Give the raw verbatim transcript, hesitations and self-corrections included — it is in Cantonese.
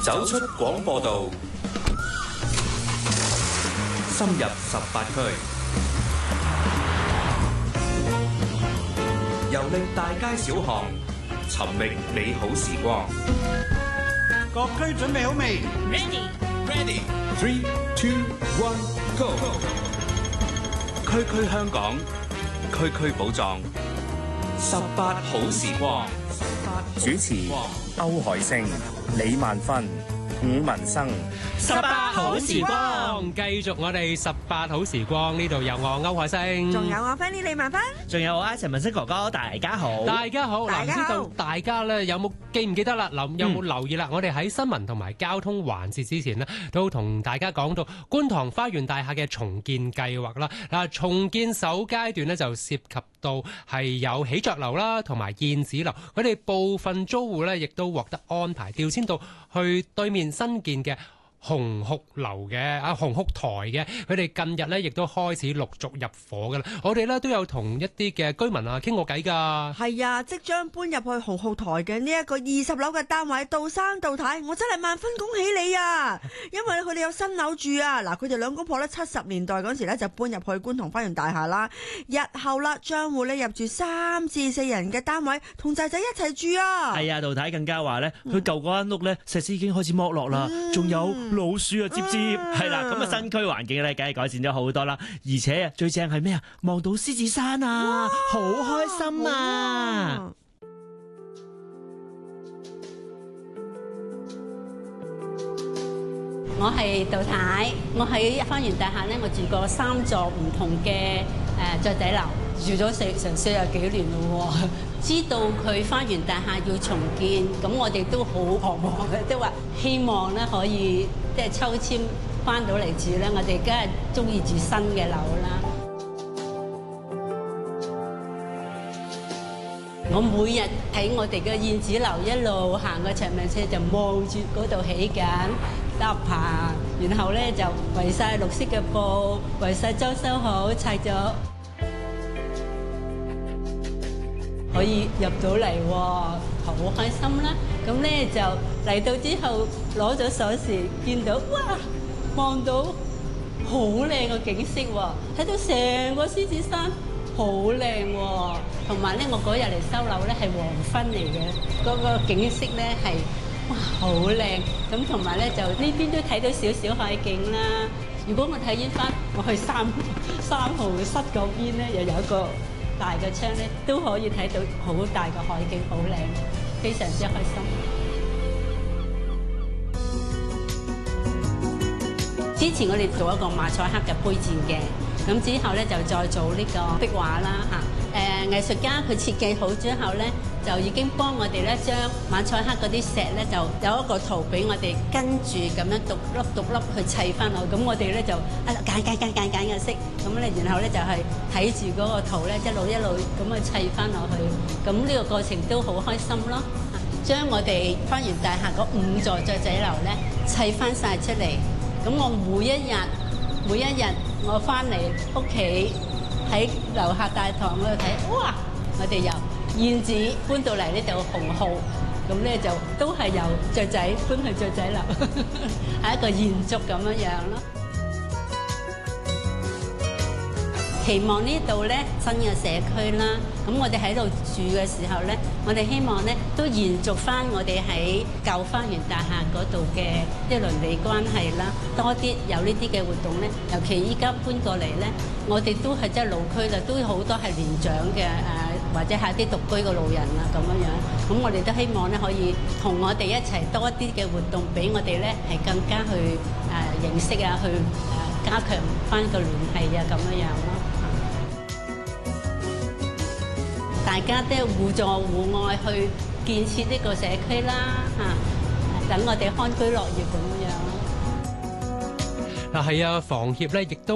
走出廣播道，深入十八區，遊歷大街小巷，尋覓美好時光。 各區準備好未 ？Ready, ready. Three, two, one, go. 區區香港，區區寶藏，十八好時光。 主持歐海星、李萬芬、伍文生。 十八好時光，繼續我哋十八好時光，呢度有我歐海星， 仲有我 Fanny 李萬芬， 仲有我阿陳文生哥哥。大家好， 大家好。嗱，唔知道大家咧有冇記唔記得啦？留有冇留意啦？我哋喺新聞同埋交通環節之前呢，都同大家講到觀塘花園大廈嘅重建計劃啦。嗱，重建首階段呢，就涉及到係有喜鵲樓啦，同埋燕子樓，佢哋部分租戶咧亦都獲得安排調遷到去對面新建嘅紅鶴樓嘅啊紅鶴台嘅，佢哋近日咧亦都開始陸續入伙噶啦。我哋咧都有同一啲嘅居民啊傾過偈噶。 係啊，即將搬入去紅鶴台嘅呢一個二十樓嘅單位，杜生杜太，我真係萬分恭喜你啊！因為佢哋有新樓住啊。嗱，佢哋兩公婆咧七十年代嗰時咧就搬入去觀塘花園大廈啦，日後啦將會咧入住三至四人嘅單位，同仔仔一齊住啊。 係啊，杜太更加話咧，佢舊嗰間屋咧石屎已經開始剝落啦，仲、嗯、有老鼠啊，接接係啦，咁啊新區環境咧，梗係改善咗好多啦。而且啊，最正係咩啊？望到獅子山啊，好開心啊！ 我係杜太，我喺花園大廈咧，我住過三座唔同嘅誒雀仔樓，住咗四成四十幾年咯喎。知道佢花園大廈要重建，咁我哋都好渴望嘅，即係話希望咧可以即係抽籤翻到嚟住咧，我哋梗係中意住新嘅樓啦。我每日喺我哋嘅燕子樓一路行個長命車，就望住嗰度起緊搭棚，然後咧就圍晒綠色嘅布，圍晒裝修好，砌咗。可以入到嚟喎，好開心啦！咁咧就嚟到之後攞咗鎖匙，見到哇，望到好靚嘅景色喎，睇到成個獅子山好靚喎，同埋咧我嗰日嚟收樓咧係黃昏嚟嘅，嗰個景色咧係哇好靚，咁同埋咧就呢邊都睇到少少海景啦。如果我睇煙花，我去三三號室嗰邊咧又有一個大嘅窗咧，都可以睇到好大嘅海景，好靚，非常之開心。之前我哋做一個馬賽克嘅杯墊嘅，咁之後咧就再做呢個壁畫啦嚇。誒、呃、藝術家佢設計好之後咧，就已經幫我哋咧將馬賽克嗰啲石咧就有一個圖俾我哋跟住咁樣獨粒獨粒去砌翻落，咁我哋咧就啊揀揀揀揀揀嘅色，咁咧然後咧就係睇住嗰個圖咧一路一路咁去砌翻落去，咁呢個過程都好開心咯。將我哋花園大廈嗰五座雀仔樓咧砌翻晒出嚟，咁我每一日每一日我翻嚟屋企喺樓下大堂嗰度睇，哇！我哋由燕子搬到嚟呢度紅號，咁咧就都係由雀仔搬去雀仔樓，係一個延續咁樣樣咯。期望呢度咧新嘅社區啦，咁我哋喺度住嘅時候咧，我哋希望咧都延續翻我哋喺舊花園大廈嗰度嘅一鄰里關係啦，多啲有呢啲嘅活動咧。尤其依家搬過嚟咧，我哋都係即係老區啦，都好多係年長嘅誒，或者係啲獨居嘅老人啊咁樣樣。咁我哋都希望咧可以同我哋一齊多啲嘅活動，俾我哋咧係更加去誒認識啊，去誒加強翻個聯繫啊咁樣樣咯。大家都互助互愛去建設呢個社區啦，嚇，等我哋安居樂業咁樣。 嗱係啊，房協咧亦都